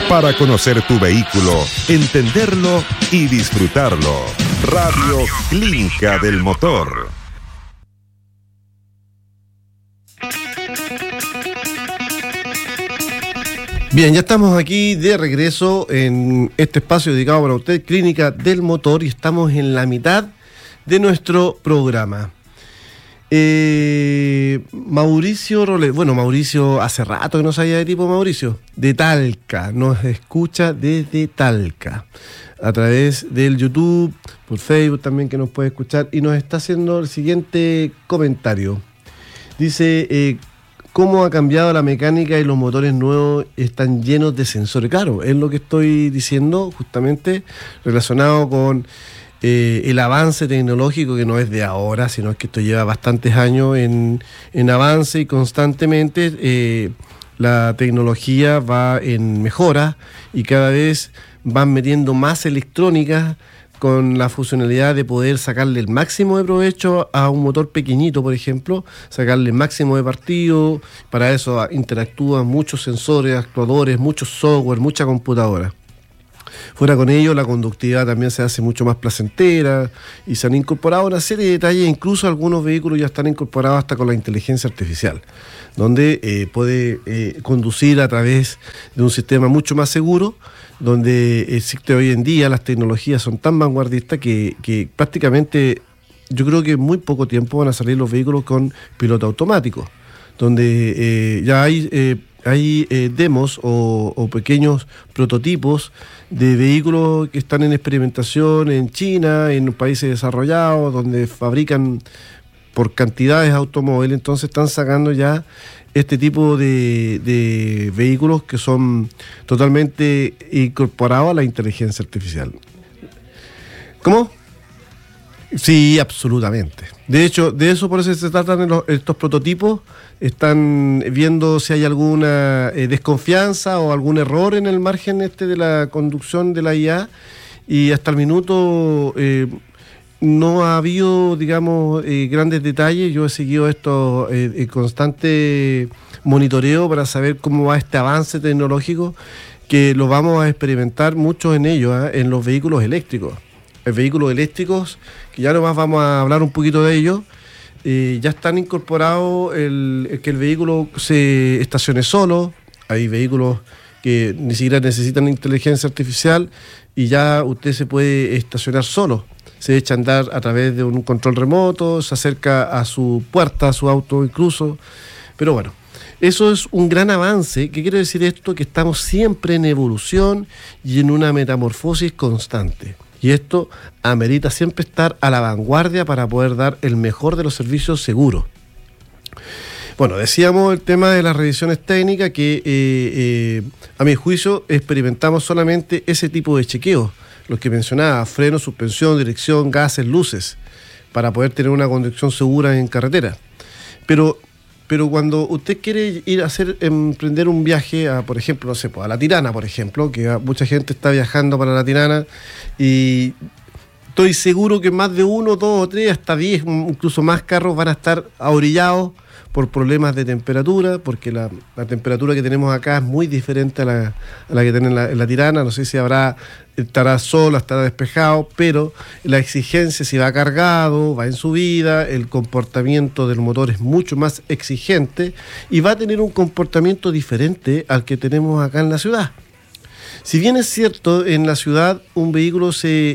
para conocer tu vehículo, entenderlo y disfrutarlo. Radio Clínica del Motor. Bien, ya estamos aquí de regreso en este espacio dedicado para usted, Clínica del Motor, y estamos en la mitad de nuestro programa. Mauricio Rolet, bueno, Mauricio hace rato que no sabía de tipo Mauricio, de Talca, nos escucha desde Talca, a través del YouTube, por Facebook también que nos puede escuchar, y nos está haciendo el siguiente comentario. Dice, ¿cómo ha cambiado la mecánica y los motores nuevos están llenos de sensores? Claro, es lo que estoy diciendo justamente relacionado con el avance tecnológico, que no es de ahora, sino que esto lleva bastantes años en avance, y constantemente la tecnología va en mejora y cada vez van metiendo más electrónica con la funcionalidad de poder sacarle el máximo de provecho a un motor pequeñito, por ejemplo, sacarle el máximo de partido. Para eso interactúan muchos sensores, actuadores, muchos software, mucha computadora. Fuera con ello, la conductividad también se hace mucho más placentera y se han incorporado una serie de detalles. Incluso algunos vehículos ya están incorporados hasta con la inteligencia artificial, donde puede conducir a través de un sistema mucho más seguro, donde existe hoy en día, las tecnologías son tan vanguardistas que prácticamente yo creo que en muy poco tiempo van a salir los vehículos con piloto automático, donde ya hay demos o pequeños prototipos de vehículos que están en experimentación en China, en países desarrollados, donde fabrican por cantidades de automóviles. Entonces están sacando ya este tipo de vehículos que son totalmente incorporados a la inteligencia artificial. ¿Cómo? Sí, absolutamente. De hecho, de eso por eso se tratan estos prototipos. Están viendo si hay alguna desconfianza o algún error en el margen de la conducción de la IA, y hasta el minuto no ha habido, digamos, grandes detalles. Yo he seguido esto en constante monitoreo para saber cómo va este avance tecnológico, que lo vamos a experimentar mucho en ello, en los vehículos eléctricos. Vehículos eléctricos, que ya nomás vamos a hablar un poquito de ellos, ya están incorporados el que el vehículo se estacione solo. Hay vehículos que ni siquiera necesitan inteligencia artificial y ya usted se puede estacionar solo. Se echa a andar a través de un control remoto, se acerca a su puerta, a su auto incluso. Pero bueno, eso es un gran avance. ¿Qué quiere decir esto? Que estamos siempre en evolución y en una metamorfosis constante. Y esto amerita siempre estar a la vanguardia para poder dar el mejor de los servicios seguros. Bueno, decíamos el tema de las revisiones técnicas, que a mi juicio experimentamos solamente ese tipo de chequeos, los que mencionaba: freno, suspensión, dirección, gases, luces, para poder tener una conducción segura en carretera. Pero cuando usted quiere ir a emprender un viaje a, por ejemplo, no sé, a La Tirana, por ejemplo, que mucha gente está viajando para La Tirana, y estoy seguro que más de 1, 2 o 3, hasta 10, incluso más carros van a estar ahorillados por problemas de temperatura, porque la temperatura que tenemos acá es muy diferente a la que tienen en la Tirana. No sé si estará sol, estará despejado, pero la exigencia, si va cargado, va en subida, el comportamiento del motor es mucho más exigente y va a tener un comportamiento diferente al que tenemos acá en la ciudad. Si bien es cierto, en la ciudad un vehículo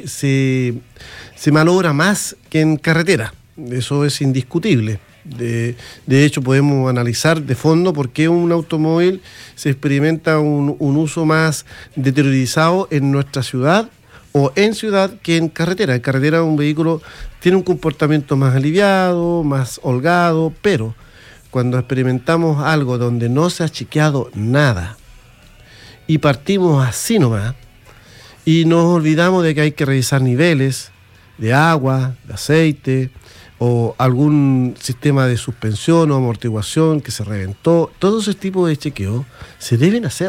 se malogra más que en carretera, eso es indiscutible. De hecho, podemos analizar de fondo por qué un automóvil se experimenta un uso más deteriorizado en nuestra ciudad o en ciudad que en carretera. En carretera un vehículo tiene un comportamiento más aliviado, más holgado, pero cuando experimentamos algo donde no se ha chequeado nada y partimos así nomás y nos olvidamos de que hay que revisar niveles de agua, de aceite, o algún sistema de suspensión o amortiguación que se reventó, todo ese tipo de chequeos se deben hacer.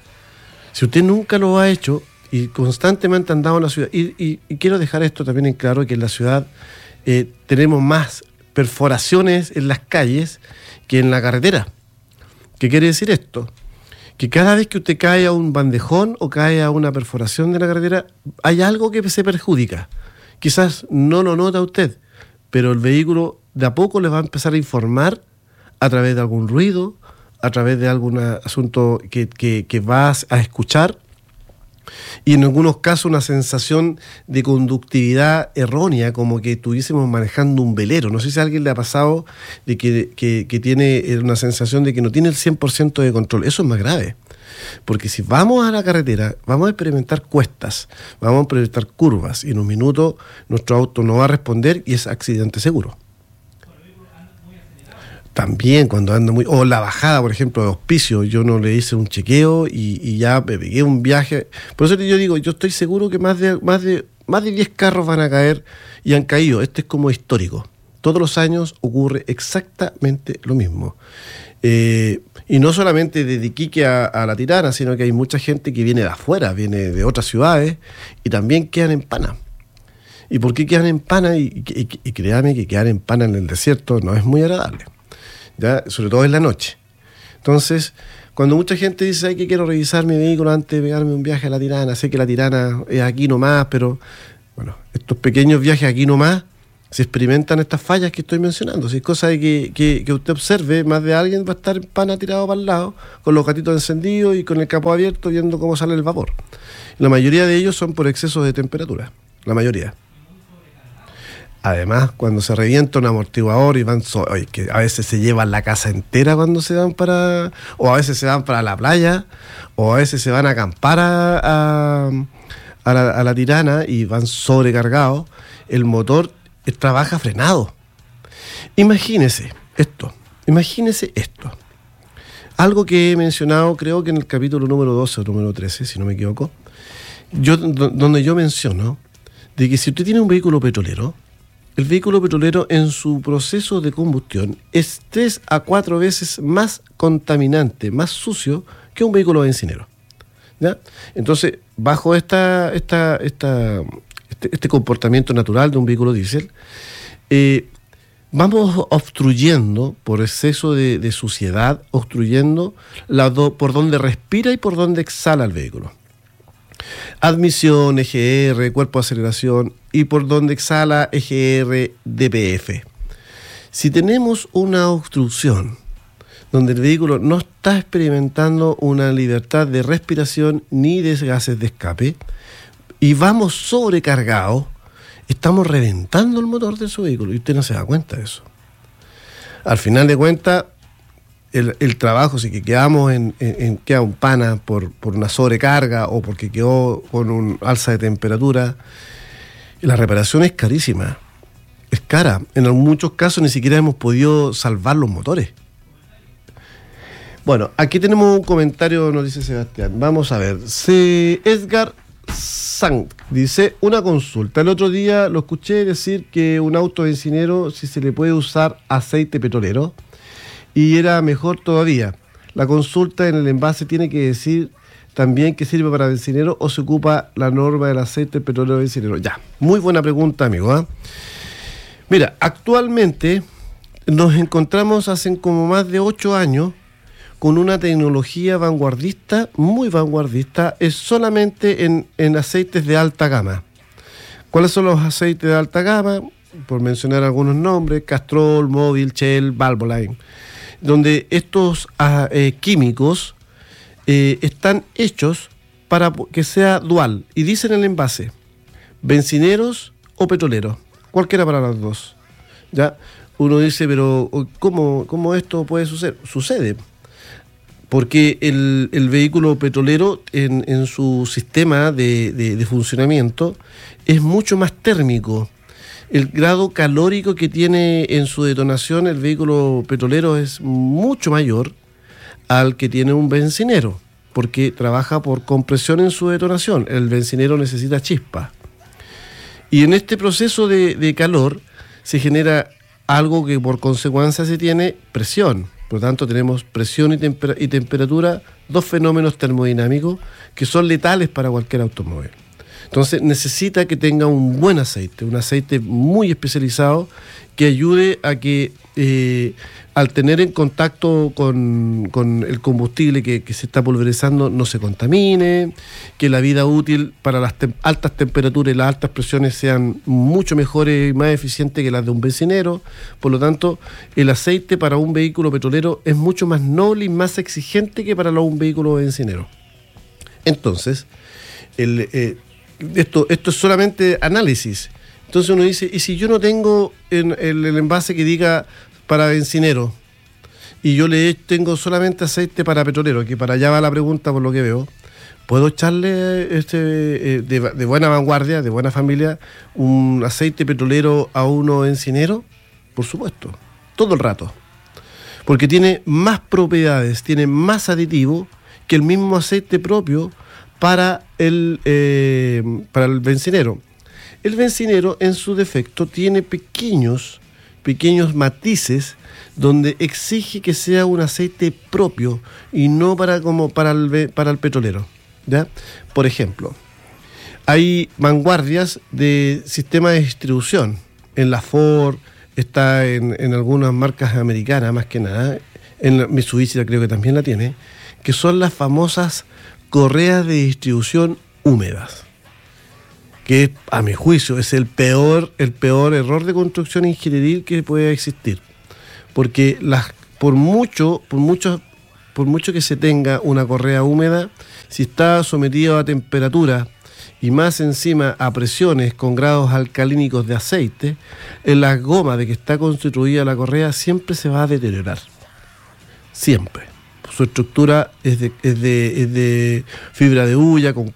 Si usted nunca lo ha hecho y constantemente ha andado en la ciudad, y quiero dejar esto también en claro, que en la ciudad tenemos más perforaciones en las calles que en la carretera. ¿Qué quiere decir esto? que cada vez que usted cae a un bandejón o cae a una perforación de la carretera, hay algo que se perjudica. Quizás no lo nota usted, pero el vehículo de a poco le va a empezar a informar a través de algún ruido, a través de algún asunto que va a escuchar, y en algunos casos una sensación de conductividad errónea, como que estuviésemos manejando un velero. No sé si a alguien le ha pasado de que tiene una sensación de que no tiene el 100% de control. Eso es más grave, porque si vamos a la carretera, vamos a experimentar cuestas, vamos a experimentar curvas, y en un minuto nuestro auto no va a responder y es accidente seguro. También cuando anda muy... O la bajada, por ejemplo, de Hospicio. Yo no le hice un chequeo y ya me pegué un viaje. Por eso yo digo, yo estoy seguro que más de 10 carros van a caer y han caído. Este es como histórico. Todos los años ocurre exactamente lo mismo. Y no solamente desde Iquique a La Tirana, sino que hay mucha gente que viene de afuera, viene de otras ciudades y también quedan en pana. ¿Y por qué quedan en pana? Y créame que quedar en pana en el desierto no es muy agradable. ¿Ya? Sobre todo en la noche. Entonces, cuando mucha gente dice, ay, que quiero revisar mi vehículo antes de pegarme un viaje a La Tirana, sé que La Tirana es aquí nomás, pero bueno, estos pequeños viajes aquí nomás se experimentan estas fallas que estoy mencionando. Si es cosa de que usted observe, más de alguien va a estar en pana tirado para el lado, con los gatitos encendidos y con el capó abierto viendo cómo sale el vapor. La mayoría de ellos son por exceso de temperatura, la mayoría. Además, cuando se revienta un amortiguador y van que a veces se llevan la casa entera cuando se van o a veces se van para la playa, o a veces se van a acampar a la Tirana y van sobrecargados, el motor trabaja frenado. Imagínese esto. Algo que he mencionado, creo que en el capítulo número 12 o número 13, si no me equivoco, donde yo menciono de que si usted tiene un vehículo petrolero, el vehículo petrolero en su proceso de combustión es 3 a 4 veces más contaminante, más sucio que un vehículo bencinero. ¿Ya? Entonces, bajo este comportamiento natural de un vehículo diésel, vamos obstruyendo por exceso de suciedad, obstruyendo por donde respira y por donde exhala el vehículo. Admisión, EGR, cuerpo de aceleración, y por donde exhala EGR, DPF. Si tenemos una obstrucción donde el vehículo no está experimentando una libertad de respiración ni de gases de escape, y vamos sobrecargados, estamos reventando el motor de su vehículo y usted no se da cuenta de eso. Al final de cuentas, el trabajo, si que quedamos queda un pana por una sobrecarga o porque quedó con un alza de temperatura, la reparación es carísima, es cara. En muchos casos ni siquiera hemos podido salvar los motores. Bueno, aquí tenemos un comentario, nos dice Sebastián. Vamos a ver. Edgar Sang dice, una consulta. El otro día lo escuché decir que un auto bencinero, si se le puede usar aceite petrolero, y era mejor todavía. La consulta en el envase tiene que decir también que sirve para bencinero o se ocupa la norma del aceite petrolero bencinero. Ya, muy buena pregunta, amigo, ¿eh? Mira, actualmente nos encontramos hace como más de 8 años con una tecnología vanguardista, muy vanguardista, es solamente en aceites de alta gama. ¿Cuáles son los aceites de alta gama? Por mencionar algunos nombres: Castrol, Móvil, Shell, Valvoline, donde estos químicos están hechos para que sea dual, y dicen en el envase, bencineros o petroleros, cualquiera para los dos. ¿Ya? Uno dice, pero ¿cómo esto puede suceder? Sucede, porque el vehículo petrolero en su sistema de funcionamiento es mucho más térmico. El grado calórico que tiene en su detonación el vehículo petrolero es mucho mayor al que tiene un bencinero, porque trabaja por compresión en su detonación. El bencinero necesita chispa. Y en este proceso de calor se genera algo que por consecuencia se tiene presión. Por lo tanto, tenemos presión y temperatura, dos fenómenos termodinámicos que son letales para cualquier automóvil. Entonces necesita que tenga un buen aceite, un aceite muy especializado que ayude a que al tener en contacto con el combustible que se está pulverizando no se contamine, que la vida útil para las altas temperaturas y las altas presiones sean mucho mejores y más eficientes que las de un bencinero. Por lo tanto, el aceite para un vehículo petrolero es mucho más noble y más exigente que para un vehículo bencinero. Entonces, esto es solamente análisis. Entonces uno dice, ¿y si yo no tengo el envase que diga para bencinero y yo tengo solamente aceite para petrolero, que para allá va la pregunta por lo que veo, ¿puedo echarle de buena vanguardia, de buena familia, un aceite petrolero a uno bencinero? Por supuesto, todo el rato. Porque tiene más propiedades, tiene más aditivo que el mismo aceite propio para el bencinero. El bencinero, en su defecto, tiene pequeños matices donde exige que sea un aceite propio y no para el petrolero, ¿ya? Por ejemplo, hay vanguardias de sistema de distribución. En la Ford, está en algunas marcas americanas, más que nada. En la Mitsubishi creo que también la tiene, que son las famosas correas de distribución húmedas, que a mi juicio es el peor error de construcción ingenieril que puede existir, porque por mucho que se tenga una correa húmeda, si está sometido a temperatura y más encima a presiones con grados alcalínicos de aceite, en la goma de que está constituida la correa siempre se va a deteriorar, siempre. Su estructura es de fibra de hulla con